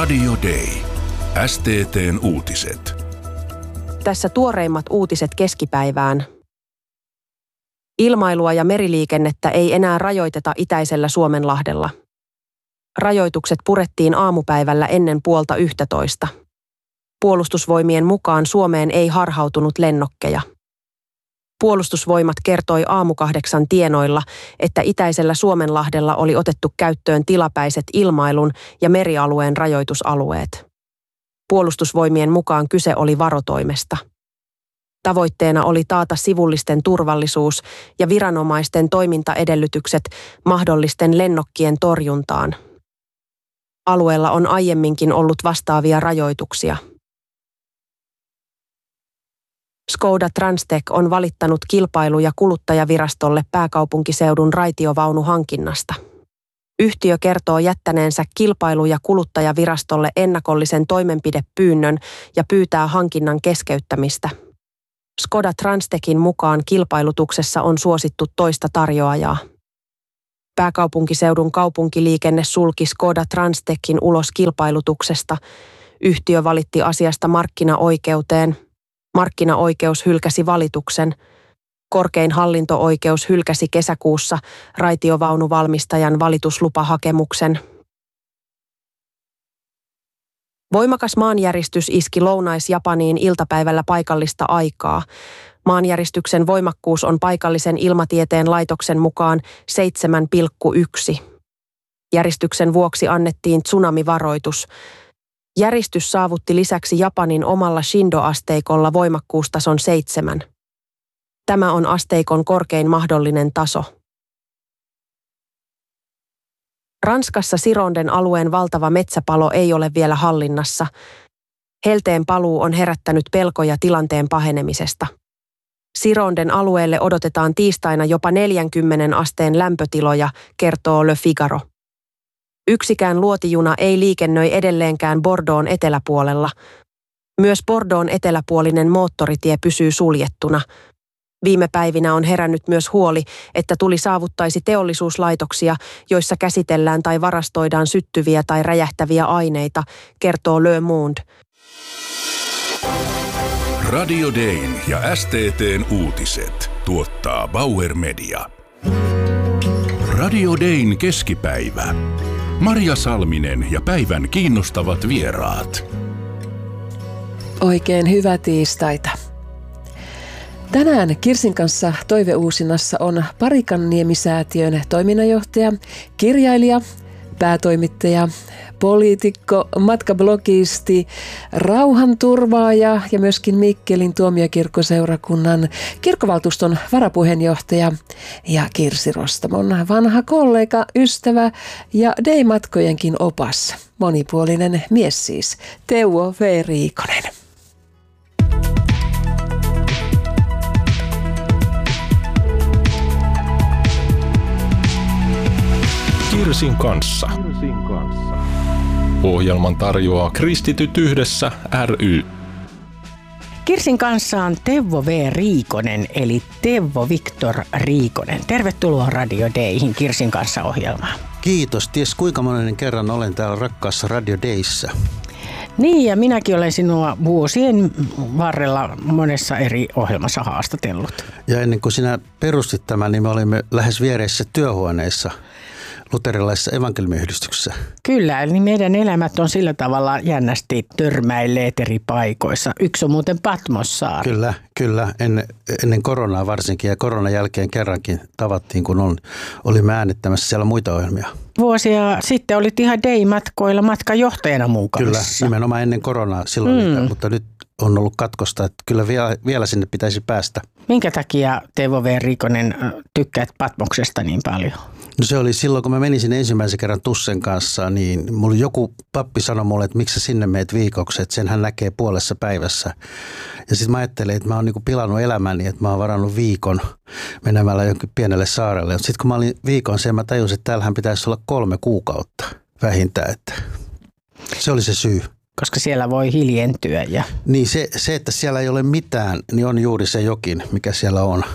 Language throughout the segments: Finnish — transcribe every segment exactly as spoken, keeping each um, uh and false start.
Radio Day. S T T:n uutiset. Tässä tuoreimmat uutiset keskipäivään. Ilmailua ja meriliikennettä ei enää rajoiteta itäisellä Suomenlahdella. Rajoitukset purettiin aamupäivällä ennen puolta yhtätoista. Puolustusvoimien mukaan Suomeen ei harhautunut lennokkeja. Puolustusvoimat kertoi aamukahdeksan tienoilla, että itäisellä Suomenlahdella oli otettu käyttöön tilapäiset ilmailun ja merialueen rajoitusalueet. Puolustusvoimien mukaan kyse oli varotoimesta. Tavoitteena oli taata sivullisten turvallisuus ja viranomaisten toimintaedellytykset mahdollisten lennokkien torjuntaan. Alueella on aiemminkin ollut vastaavia rajoituksia. Skoda Transtech on valittanut kilpailu- ja kuluttajavirastolle pääkaupunkiseudun raitiovaunuhankinnasta. Yhtiö kertoo jättäneensä kilpailu- ja kuluttajavirastolle ennakollisen toimenpidepyynnön ja pyytää hankinnan keskeyttämistä. Skoda Transtechin mukaan kilpailutuksessa on suosittu toista tarjoajaa. Pääkaupunkiseudun kaupunkiliikenne sulki Skoda Transtechin ulos kilpailutuksesta. Yhtiö valitti asiasta markkinaoikeuteen. Markkinaoikeus hylkäsi valituksen. Korkein hallinto-oikeus hylkäsi kesäkuussa raitiovaunuvalmistajan valituslupahakemuksen. Voimakas maanjäristys iski Lounais-Japaniin iltapäivällä paikallista aikaa. Maanjäristyksen voimakkuus on paikallisen ilmatieteen laitoksen mukaan seitsemän pilkku yksi. Järistyksen vuoksi annettiin tsunamivaroitus. Järistys saavutti lisäksi Japanin omalla Shindo-asteikolla voimakkuustason seitsemän. Tämä on asteikon korkein mahdollinen taso. Ranskassa Sironden alueen valtava metsäpalo ei ole vielä hallinnassa. Helteen paluu on herättänyt pelkoja tilanteen pahenemisesta. Sironden alueelle odotetaan tiistaina jopa neljänkymmenen asteen lämpötiloja, kertoo Le Figaro. Yksikään luotijuna ei liikennöi edelleenkään Bordeauxn eteläpuolella. Myös Bordeauxn eteläpuolinen moottoritie pysyy suljettuna. Viime päivinä on herännyt myös huoli, että tuli saavuttaisi teollisuuslaitoksia, joissa käsitellään tai varastoidaan syttyviä tai räjähtäviä aineita, kertoo Le Monde. Radio Dayn ja S T T:n uutiset tuottaa Bauer Media. Radio Dayn keskipäivä. Maria Salminen ja päivän kiinnostavat vieraat. Oikein hyvää tiistaita. Tänään Kirsin kanssa toiveuusinnassa on Parikanniemi-säätiön toiminnanjohtaja, kirjailija, päätoimittaja, poliitikko, matkablogisti, rauhanturvaaja ja myöskin Mikkelin tuomiokirkkoseurakunnan kirkkovaltuuston varapuheenjohtaja ja Kirsi Rostamon vanha kollega, ystävä ja Day-matkojenkin opas. Monipuolinen mies siis, Teuvo V. Riikonen. Kirsin kanssa. Ohjelman tarjoaa Kristityt yhdessä ry. Kirsin kanssa on Teuvo V. Riikonen, eli Teuvo Viktor Riikonen. Tervetuloa Radio Dayhin Kirsin kanssa -ohjelmaan. Kiitos. Ties kuinka monen kerran olen täällä rakkaassa Radio Dayssä. Niin, ja minäkin olen sinua vuosien varrella monessa eri ohjelmassa haastatellut. Ja ennen kuin sinä perustit tämän, niin me olimme lähes viereissä työhuoneissa luterilaisessa evankeliumiyhdistyksessä. Kyllä, eli meidän elämät on sillä tavalla jännästi törmäilleet eri paikoissa. Yksi on muuten Patmossaari. Kyllä, kyllä. Ennen, ennen koronaa varsinkin ja koronan jälkeen kerrankin tavattiin, kun on, olimme äänittämässä siellä muita ohjelmia. Vuosia sitten olit ihan Day-matkoilla matkajohtajana mukana. Kyllä, nimenomaan ennen koronaa silloin, mm. mutta nyt on ollut katkosta, että kyllä vielä, vielä sinne pitäisi päästä. Minkä takia Teuvo V. Riikonen tykkäät Patmoksesta niin paljon? No se oli silloin, kun mä menin sinne ensimmäisen kerran Tussen kanssa, niin mulla joku pappi sanoi mulle, että miksi sä sinne meet viikoksi, että sen hän näkee puolessa päivässä. Ja sitten mä ajattelin, että mä oon niinku pilannut elämäni, että mä oon varannut viikon menemällä jonkin pienelle saarelle. Sitten kun mä olin viikon sen, mä tajusin, että täällähän pitäisi olla kolme kuukautta vähintään, että se oli se syy. Koska siellä voi hiljentyä. Ja... Niin se, se, että siellä ei ole mitään, niin on juuri se jokin, mikä siellä on.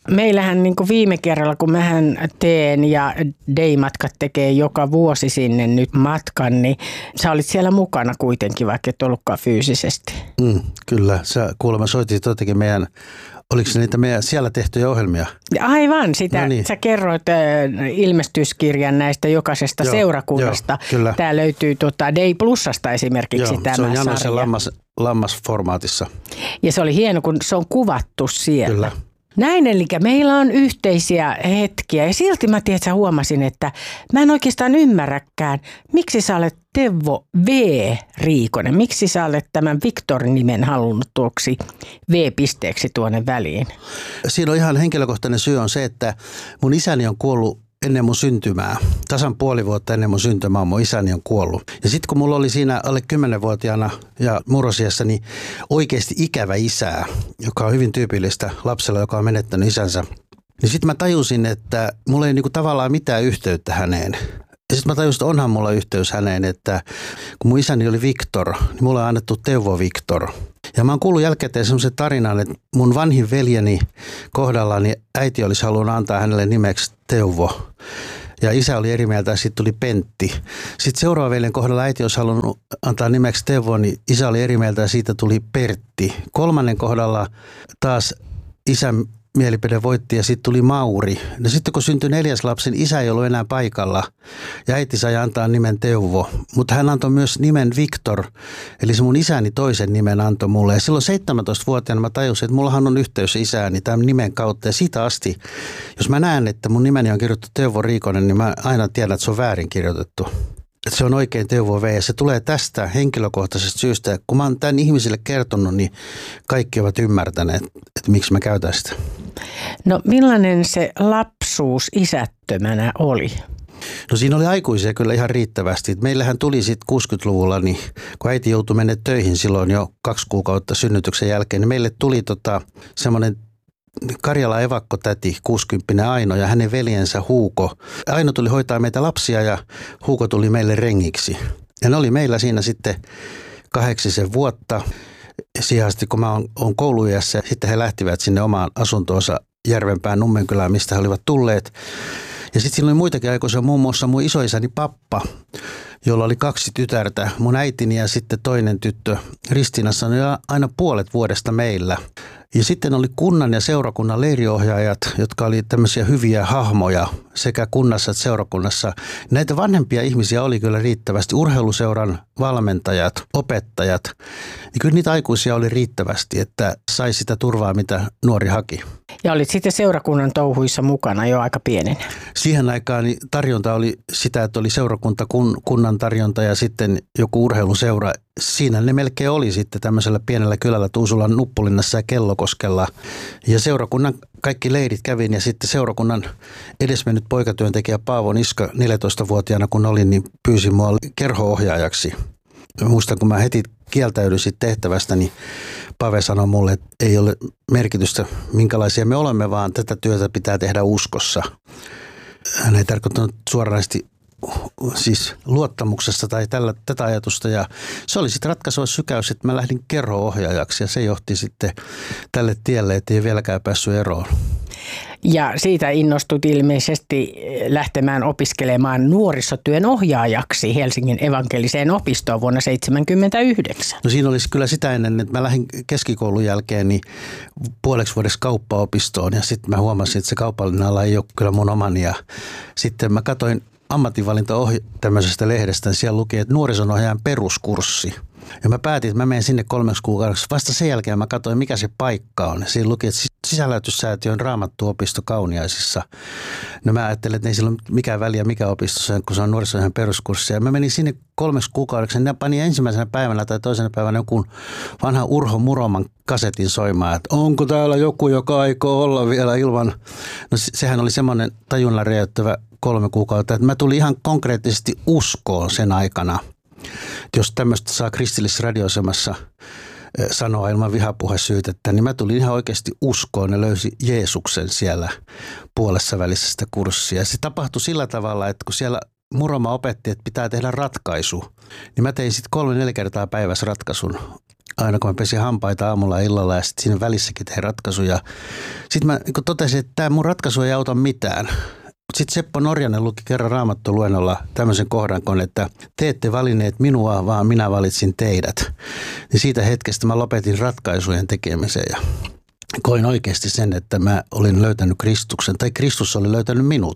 Meillähän niin kuin viime kerralla, kun mähän teen ja Day-matkat tekee joka vuosi sinne nyt matkan, niin sä olit siellä mukana kuitenkin, vaikka et ollutkaan fyysisesti. Mm, kyllä, sä kuulemma soitit jotenkin meidän, oliko se niitä meidän siellä tehtyjä ohjelmia? Aivan, sitä no niin. Sä kerroit äh, ilmestyskirjan näistä jokaisesta joo, seurakunnasta. Joo, tämä löytyy tota Day Plusasta esimerkiksi joo, tämä se on sarja. Janosen lammas, lammasformaatissa. Ja se oli hieno, kun se on kuvattu siellä. Kyllä. Näin, eli meillä on yhteisiä hetkiä ja silti mä tiedän, että sä huomasin, että mä en oikeastaan ymmärräkään, miksi sä olet Teuvo V. Riikonen, miksi sä olet tämän Viktor-nimen halunnut tuoksi V-pisteeksi tuonne väliin? Siinä on ihan henkilökohtainen syy on se, että mun isäni on kuollut ennen mun syntymää. Tasan puoli vuotta ennen mun syntymää mun isäni on kuollut. Ja sitten kun mulla oli siinä alle kymmenvuotiaana ja murrosiässä, niin oikeasti ikävä isää, joka on hyvin tyypillistä lapsella, joka on menettänyt isänsä. Niin sitten mä tajusin, että mulla ei niinku tavallaan mitään yhteyttä häneen. Ja sitten mä tajusin, että onhan mulla yhteys häneen, että kun mun isäni oli Viktor, niin mulle on annettu Teuvo Viktor. Ja mä oon kuullut jälkikäteen semmoisen tarinan, että mun vanhin veljeni kohdalla niin äiti olisi halunnut antaa hänelle nimeksi Teuvo. Ja isä oli eri mieltä ja sitten tuli Pentti. Sitten seuraavan veljen kohdalla äiti olisi halunnut antaa nimeksi Teuvo, niin isä oli eri mieltä ja siitä tuli Pertti. Kolmannen kohdalla taas isän mielipide voitti ja sitten tuli Mauri. No sitten kun syntyi neljäs lapsi, niin isä ei ollut enää paikalla ja äiti sai antaa nimen Teuvo. Mutta hän antoi myös nimen Viktor, eli se mun isäni toisen nimen antoi mulle. Ja silloin seitsemäntoistavuotiaana mä tajusin, että mullahan on yhteys isääni tämän nimen kautta. Ja siitä asti, jos mä näen, että mun nimeni on kirjoitettu Teuvo Riikonen, niin mä aina tiedän, että se on väärin kirjoitettu. Että se on oikein Teuvo V. Ja se tulee tästä henkilökohtaisesta syystä. Kun mä oon tämän ihmisille kertonut, niin kaikki ovat ymmärtäneet, että miksi mä käytän sitä. No millainen se lapsuus isättömänä oli? No siinä oli aikuisia kyllä ihan riittävästi. Meillähän tuli sitten kuusikymmentäluvulla, niin kun äiti joutui mennä töihin silloin jo kaksi kuukautta synnytyksen jälkeen, niin meille tuli tota, semmoinen Karjala evakkotäti, kuusikymppinen Aino ja hänen veljensä Huuko. Aino tuli hoitaa meitä lapsia ja Huuko tuli meille rengiksi. Ja ne oli meillä siinä sitten kahdeksisen vuotta. Siihen asti, kun mä oon, oon kouluiässä, sitten he lähtivät sinne omaan asuntoonsa Järvenpään Nummenkylään, mistä he olivat tulleet. Ja sitten siinä oli muitakin aikoisia, muun muassa mun isoisäni pappa, jolla oli kaksi tytärtä, mun äitini ja sitten toinen tyttö. Ristiinassa oli aina puolet vuodesta meillä. Ja sitten oli kunnan ja seurakunnan leiriohjaajat, jotka oli tämmöisiä hyviä hahmoja sekä kunnassa että seurakunnassa. Näitä vanhempia ihmisiä oli kyllä riittävästi. Urheiluseuran valmentajat, opettajat. Ja kyllä niitä aikuisia oli riittävästi, että sai sitä turvaa, mitä nuori haki. Ja olit sitten seurakunnan touhuissa mukana jo aika pienenä. Siihen aikaan niin tarjonta oli sitä, että oli seurakunta, kun, kunnan tarjonta ja sitten joku urheiluseura. Siinä ne melkein oli sitten tämmöisellä pienellä kylällä Tuusulan Nuppulinnassa ja Kellokoskella. Ja seurakunnan kaikki leirit kävin ja sitten seurakunnan edesmennyt poikatyöntekijä Paavo Niska neljätoistavuotiaana kun olin, niin pyysi mua kerho-ohjaajaksi. Muistan, kun mä heti kieltäydyin siitä tehtävästä, niin Pave sanoi mulle, että ei ole merkitystä, minkälaisia me olemme, vaan tätä työtä pitää tehdä uskossa. Hän ei tarkoittanut suoranaisesti siis luottamuksesta tai tällä, tätä ajatusta. Ja se oli sitten ratkaiseva sykäys, että mä lähdin kerho-ohjaajaksi ja se johti sitten tälle tielle, että ei vieläkään päässyt eroon. Ja siitä innostut ilmeisesti lähtemään opiskelemaan nuorisotyön ohjaajaksi Helsingin evankeliseen opistoon vuonna seitsemänkymmentäyhdeksän. No siinä olisi kyllä sitä ennen, että mä lähdin keskikoulun jälkeen niin puoleksi vuodeksi kauppaopistoon ja sitten mä huomasin, että se kaupallinen ala ei ole kyllä mun omani. Ja sitten mä katsoin ammatinvalinta-ohje tämmöisestä lehdestä, niin siellä luki, että nuorisonohjaajan peruskurssi. Ja mä päätin, että mä menen sinne kolmeksi kuukaudeksi. Vasta sen jälkeen mä katsoin, mikä se paikka on. Siinä luki, että Sisäläytyssäätiön Raamattuopisto Kauniaisissa. No mä ajattelin, että ei sillä ole mikään väliä mikä opistossa, kun se on nuorisonohjaajan peruskurssi. Ja mä menin sinne kolmeksi kuukaudeksi. Ja panin ensimmäisenä päivänä tai toisena päivänä joku vanha Urho Muroman kasetin soimaan, että onko täällä joku, joka aikoo olla vielä ilman. No sehän oli semmoinen tajunnan räjäyttävä kolme kuukautta, että mä tulin ihan konkreettisesti uskoon sen aikana. Jos tämmöistä saa kristillisessä radioasemassa sanoa ilman vihapuhesyytettä, niin mä tulin ihan oikeasti uskoon ja löysin Jeesuksen siellä puolessa välissä sitä kurssia. Se tapahtui sillä tavalla, että kun siellä muroma opetti, että pitää tehdä ratkaisu. Niin mä tein sitten kolme neljä kertaa päivässä ratkaisun. Aina kun mä pesin hampaita aamulla ja illalla ja sitten siinä välissäkin tein ratkaisuja. Sitten mä niin totesin, että tämä mun ratkaisu ei auta mitään. Sitten Seppo Norjanen luki kerran Raamattu-luennolla tämmöisen kohdan, että te ette valinneet minua, vaan minä valitsin teidät. Niin siitä hetkestä mä lopetin ratkaisujen tekemisen ja koin oikeasti sen, että mä olin löytänyt Kristuksen tai Kristus oli löytänyt minut.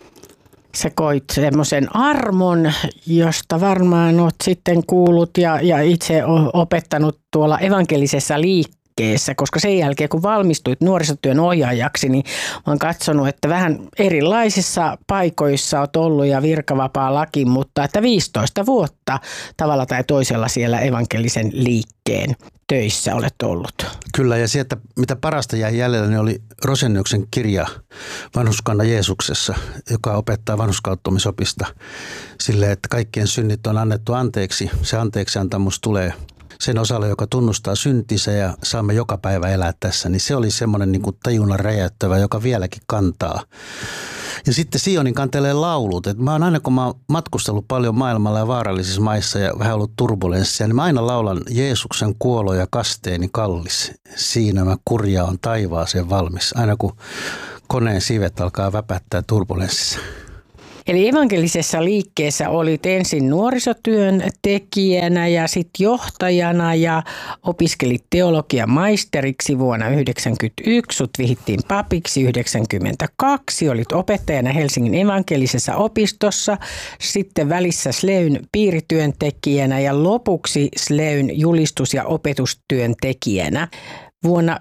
Sä koit semmoisen armon, josta varmaan oot sitten kuullut ja, ja itse opettanut tuolla evankelisessa liikkeessä, koska sen jälkeen kun valmistuit nuorisotyön ohjaajaksi, niin olen katsonut, että vähän erilaisissa paikoissa oot ollut ja virkavapaa laki, mutta että viisitoista vuotta tavalla tai toisella siellä evankelisen liikkeen töissä olet ollut. Kyllä, ja sieltä mitä parasta jäi jäljellä, niin oli Roseniuksen kirja Vanhurskanna Jeesuksessa, joka opettaa vanhurskauttumisopista silleen, että kaikkien synnit on annettu anteeksi. Se anteeksiantamus tulee sen osalle, joka tunnustaa syntinsä ja saamme joka päivä elää tässä. Niin se oli semmoinen niin kuin tajunnan räjäyttävä, joka vieläkin kantaa. Ja sitten Sionin kantelee laulut. Et mä oon aina, kun mä oon matkustellut paljon maailmalla ja vaarallisissa maissa ja vähän ollut turbulenssia, niin mä aina laulan Jeesuksen kuolo ja kasteeni kallis. Siinä mä kurja on taivaaseen valmis. Aina kun koneen siivet alkaa väpättää turbulenssissa. Eli evankelisessa liikkeessä olit ensin nuorisotyön tekijänä ja sitten johtajana ja opiskelit teologian maisteriksi vuonna yhdeksänkymmentäyksi. Sut vihittiin papiksi yhdeksänkymmentäkaksi. Olit opettajana Helsingin evankelisessa opistossa, sitten välissä Sleyn piirityöntekijänä ja lopuksi Sleyn julistus- ja opetustyöntekijänä. Vuonna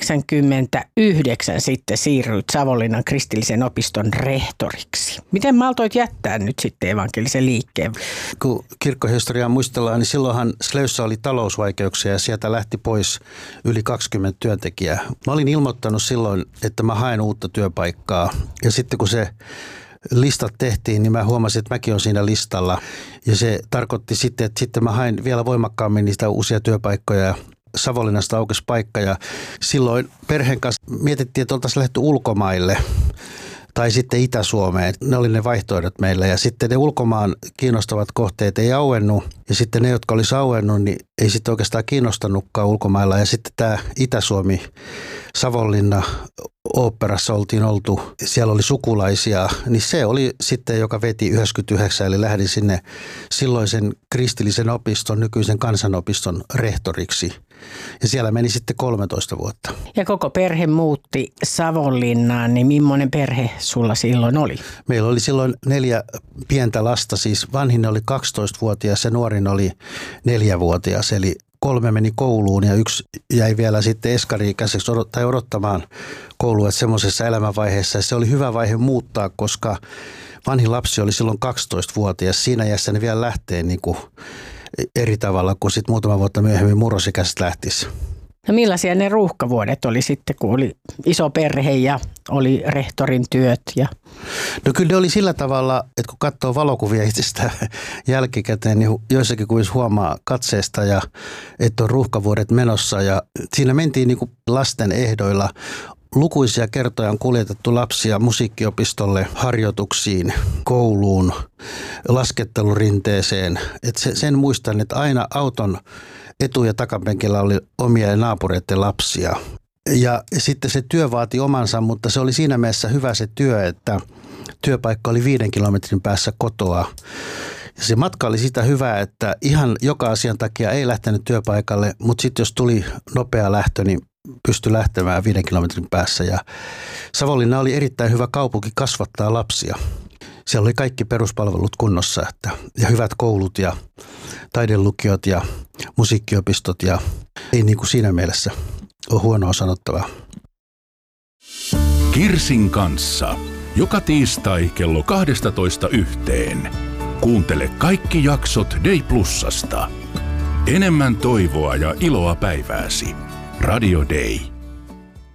yhdeksänkymmentäyhdeksän sitten siirryit Savonlinnan kristillisen opiston rehtoriksi. Miten maltoit jättää nyt sitten evankelisen liikkeen? Kun kirkkohistoriaa muistellaan, niin silloinhan Sleyssä oli talousvaikeuksia ja sieltä lähti pois yli kaksikymmentä työntekijää. Mä olin ilmoittanut silloin, että mä haen uutta työpaikkaa ja sitten kun se listat tehtiin, niin mä huomasin, että mäkin olen siinä listalla. Ja se tarkoitti sitten, että sitten mä hain vielä voimakkaammin niistä uusia työpaikkoja. Savonlinnasta aukesi paikka ja silloin perheen kanssa mietittiin, että oltaisiin lähdetty ulkomaille tai sitten Itä-Suomeen. Ne oli ne vaihtoehdot meillä ja sitten ne ulkomaan kiinnostavat kohteet ei auennut ja sitten ne, jotka olisi auennut, niin ei sitten oikeastaan kiinnostanutkaan ulkomailla. Ja sitten tämä Itä-Suomi, Savonlinna, oopperassa oltiin oltu, siellä oli sukulaisia, niin se oli sitten, joka veti yhdeksänkymmentäyhdeksän, eli lähdin sinne silloisen kristillisen opiston, nykyisen kansanopiston rehtoriksi. Ja siellä meni sitten kolmetoista vuotta. Ja koko perhe muutti Savonlinnaan, niin millainen perhe sulla silloin oli? Meillä oli silloin neljä pientä lasta, siis vanhin oli kaksitoistavuotias ja nuorin oli neljävuotias, eli kolme meni kouluun ja yksi jäi vielä sitten eskari-ikäiseksi odot- tai odottamaan koulua semmoisessa elämänvaiheessa. Se oli hyvä vaihe muuttaa, koska vanhin lapsi oli silloin kaksitoistavuotias. Siinä iässä ne vielä lähtee niin kuin eri tavalla kuin sitten muutama vuotta myöhemmin murrosikäiset lähtisi. No millaisia ne ruuhkavuodet oli sitten, kun oli iso perhe ja oli rehtorin työt? Ja... No kyllä ne oli sillä tavalla, että kun katsoo valokuvia itsestä jälkikäteen, niin joissakin kuvissa huomaa katseesta ja että on ruuhkavuodet menossa. Ja siinä mentiin niin kuin lasten ehdoilla. Lukuisia kertoja on kuljetettu lapsia musiikkiopistolle, harjoituksiin, kouluun, laskettelurinteeseen. Et sen muistan, että aina auton etu- ja takapenkillä oli omia ja naapureiden lapsia. Ja sitten se työ vaati omansa, mutta se oli siinä mielessä hyvä se työ, että työpaikka oli viiden kilometrin päässä kotoa. Ja se matka oli sitä hyvää, että ihan joka asian takia ei lähtenyt työpaikalle, mutta sitten jos tuli nopea lähtö, niin pystyi lähtemään viiden kilometrin päässä. Ja Savonlinna oli erittäin hyvä kaupunki kasvattaa lapsia. Siellä oli kaikki peruspalvelut kunnossa että, ja hyvät koulut ja taidelukiot ja musiikkiopistot ja ei niin kuin siinä mielessä ole huonoa sanottavaa. Kirsin kanssa. Joka tiistai kello kaksitoista yhteen. Kuuntele kaikki jaksot Day Plusasta. Enemmän toivoa ja iloa päivääsi. Radio Day.